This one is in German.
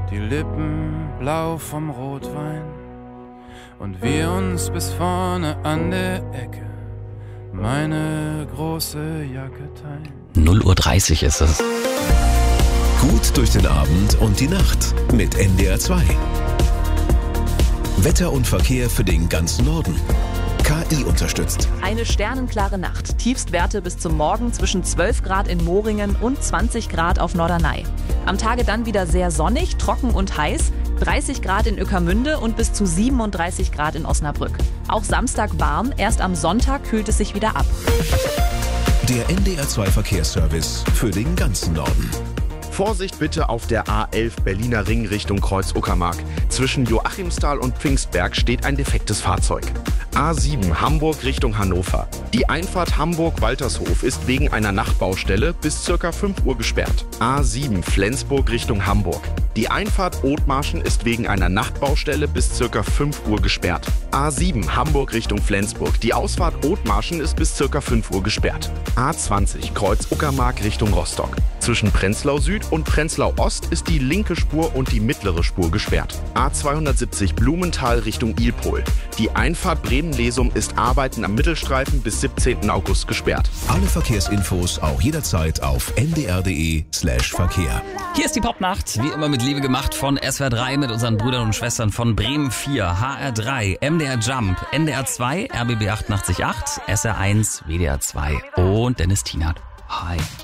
die Lippen blau vom Rotwein und wir uns bis vorne an der Ecke meine große Jacke teilen. 0:30 Uhr ist es. Gut durch den Abend und die Nacht mit NDR 2. Wetter und Verkehr für den ganzen Norden. KI unterstützt. Eine sternenklare Nacht. Tiefstwerte bis zum Morgen zwischen 12 Grad in Moringen und 20 Grad auf Norderney. Am Tage dann wieder sehr sonnig, trocken und heiß. 30 Grad in Ueckermünde und bis zu 37 Grad in Osnabrück. Auch Samstag warm, erst am Sonntag kühlt es sich wieder ab. Der NDR 2 Verkehrsservice für den ganzen Norden. Vorsicht bitte auf der A11 Berliner Ring Richtung Kreuz Uckermark. Zwischen Joachimsthal und Pfingstberg steht ein defektes Fahrzeug. A7 Hamburg Richtung Hannover. Die Einfahrt Hamburg-Waltershof ist wegen einer Nachtbaustelle bis ca. 5 Uhr gesperrt. A7 Flensburg Richtung Hamburg. Die Einfahrt Othmarschen ist wegen einer Nachtbaustelle bis ca. 5 Uhr gesperrt. A7 Hamburg Richtung Flensburg. Die Ausfahrt Othmarschen ist bis ca. 5 Uhr gesperrt. A20 Kreuz Uckermark Richtung Rostock. Zwischen Prenzlau Süd und Prenzlau Ost ist die linke Spur und die mittlere Spur gesperrt. A270 Blumenthal Richtung Ilpol. Die Einfahrt Bremen-Lesum ist Arbeiten am Mittelstreifen bis 17. August gesperrt. Alle Verkehrsinfos auch jederzeit auf ndr.de/Verkehr. Hier ist die Popnacht, wie immer mit Liebe gemacht von SWR 3 mit unseren Brüdern und Schwestern von Bremen 4, HR 3, MDR Jump, NDR 2, RBB 88.8, SR 1, WDR 2 und Dennis Tienert. Hi.